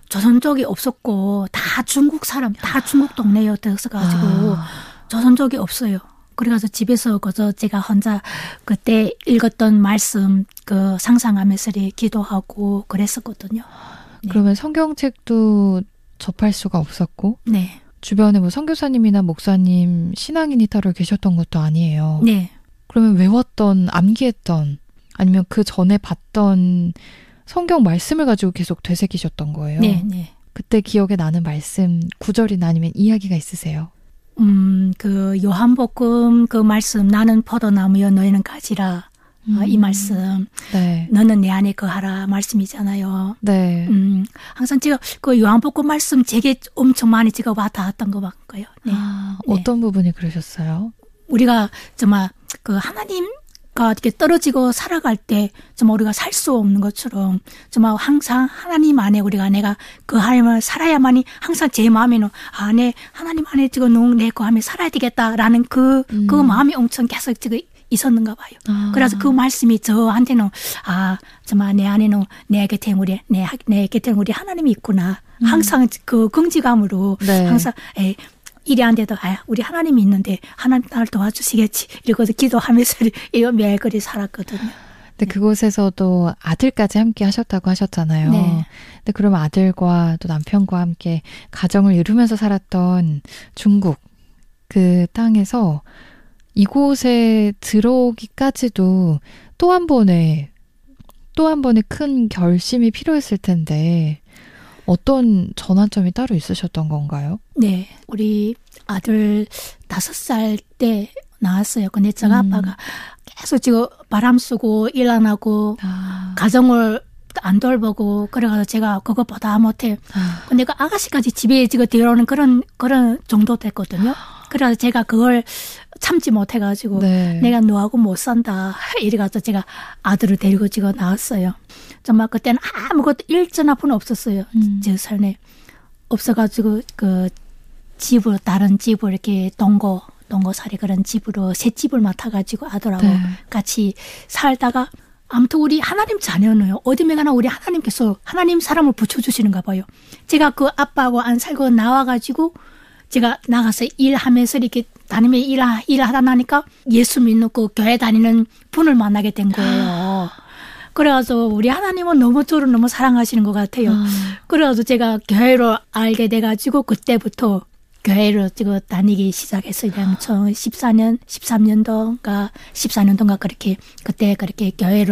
조선 쪽이 없었고 다 중국 사람, 다 중국 동네에 들어서가지고 조선 쪽이 없어요. 그래가지고 집에서 그저 제가 혼자 그때 읽었던 말씀 그 상상하면서 기도하고 그랬었거든요. 네. 그러면 성경책도 접할 수가 없었고, 네. 주변에 뭐 선교사님이나 목사님, 신앙인이 따로 계셨던 것도 아니에요. 네. 그러면 외웠던, 암기했던, 아니면 그 전에 봤던 성경 말씀을 가지고 계속 되새기셨던 거예요. 네, 네. 그때 기억에 나는 말씀, 구절이나 아니면 이야기가 있으세요? 그 요한복음 그 말씀 나는 포도나무여 너희는 가지라. 이 말씀. 네. 너는 내 안에 거하라 말씀이잖아요. 네. 항상 제가 그 요한복음 말씀 제게 엄청 많이 제가 와닿았던 것 같고요. 네. 어떤 부분이 그러셨어요? 우리가 정말 그 하나님과 이렇게 떨어지고 살아갈 때 정말 우리가 살 수 없는 것처럼 정말 항상 하나님 안에 우리가 내가 그 하나님을 살아야만이 항상 제 마음에는 내 하나님 안에 지금 내 그 안에 살아야 되겠다라는 그 마음이 엄청 계속 지금 있었는가 봐요. 그래서 그 말씀이 저한테는 정말 내 안에는 내 곁에 우리 하나님이 있구나. 항상 그 긍지감으로 네. 항상 일이 안 돼도 우리 하나님이 있는데 하나님 나를 도와주시겠지 이러고서 기도하면서 이런 매일 그리 살았거든요. 근데 그곳에서도 아들까지 함께 하셨다고 하셨잖아요. 네. 근데 그러면 아들과 또 남편과 함께 가정을 이루면서 살았던 중국 그 땅에서 이곳에 들어오기까지도 또 한 번의 큰 결심이 필요했을 텐데 어떤 전환점이 따로 있으셨던 건가요? 네. 우리 아들 5살 때 나왔어요. 근데 제가 아빠가 계속 지금 바람 쐬고 일 안 하고 가정을 안 돌보고 그래가지고 제가 그것보다 못해. 근데 그 아가씨까지 집에 지금 들어오는 그런 정도 됐거든요. 그래서 제가 그걸 참지 못해가지고 네. 내가 너하고 못 산다 이래가지고 제가 아들을 데리고 지금 나왔어요. 정말 그때는 아무것도 일전화뿐 없었어요. 제 삶에 없어가지고 그 집으로 다른 집을 이렇게 동거살이 그런 집으로 새 집을 맡아가지고 아들하고 네. 같이 살다가 아무튼 우리 하나님 자녀는요. 어디에 가나 우리 하나님께서 하나님 사람을 붙여주시는가 봐요. 제가 그 아빠하고 안 살고 나와가지고 제가 나가서 일하면서 이렇게 다니면 일하다 나니까 예수 믿는 그 교회 다니는 분을 만나게 된 거예요. 그래가지고 우리 하나님은 저를 너무 사랑하시는 것 같아요. 그래가지고 제가 교회로 알게 돼가지고 그때부터 교회를 지금 다니기 시작했어요. 13년도인가 그때 그렇게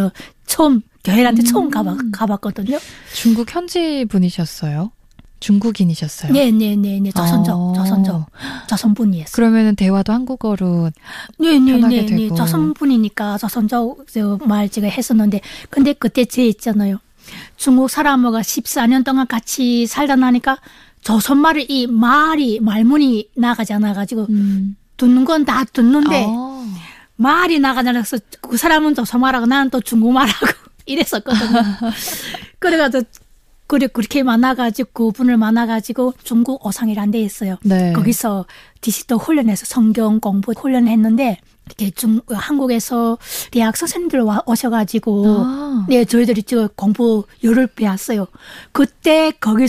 교회한테 처음 가봤거든요. 중국 현지 분이셨어요? 중국인이셨어요? 네네네. 조선분이었어요. 그러면은 대화도 한국어로 편하게 되고. 네. 조선분이니까 조선족 말 제가 했었는데, 근데 그때 제 있잖아요. 중국 사람하고 14년 동안 같이 살다 나니까 조선말을 말문이 나가지 않아가지고 듣는 건 다 듣는데 말이 나가지 않아서 그 사람은 조선말하고 나는 또 중국말하고 이랬었거든요. 그래가지고 그렇게 만나가지고 그분을 만나가지고 중국 오상이라는 데 있어요. 네. 거기서 디지털 훈련해서 성경 공부 훈련했는데 이렇게 한국에서 대학 선생님들 오셔가지고 네 저희들이 지금 공부 열을 배웠어요. 그때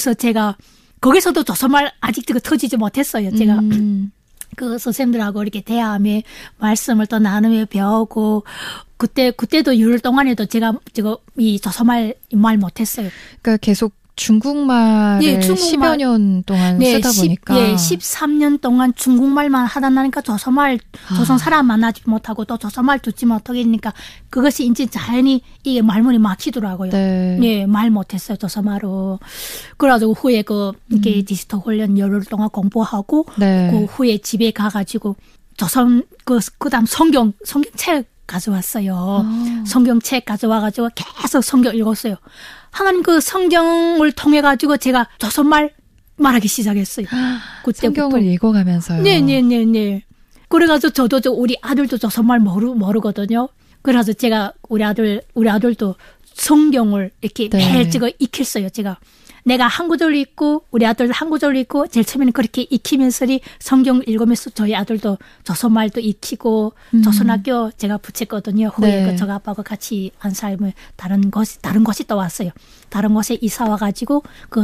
거기서도 조선말 아직 터지지 못했어요. 제가 그 선생님들하고 이렇게 대화하며 말씀을 또 나누며 배우고 그때도 6일 동안에도 제가 이 조선말 말 못했어요. 그러니까 계속 중국말을 10여 년 동안 쓰다 보니까. 13년 동안 중국말만 하다 나니까 조선 사람 만나지 못하고 또 조선말 듣지 못하니까 그것이 이제 자연히 이게 말문이 막히더라고요. 네, 말 못했어요, 조선말로. 그래가지고 후에 이렇게 디지털 훈련 열흘 동안 공부하고 그 후에 집에 가가지고 조선 그다음 성경책 가져왔어요. 성경책 가져와가지고 계속 성경 읽었어요. 하나님 그 성경을 통해 가지고 제가 조선말 말하기 시작했어요. 그때부터. 성경을 읽어가면서요. 네. 그래가지고 저도 우리 아들도 조선말 모르거든요. 그래서 제가 우리 아들도 성경을 이렇게 매일 제가 익혔어요. 내가 한 구절 읽고 우리 아들 한 구절 읽고 제일 처음에는 그렇게 익히면서 성경 읽으면서 저희 아들도 조선말도 익히고 조선학교 제가 붙였거든요. 후에 저 아빠가 같이 안 살면 다른 곳이 또 왔어요. 다른 곳에 이사 와가지고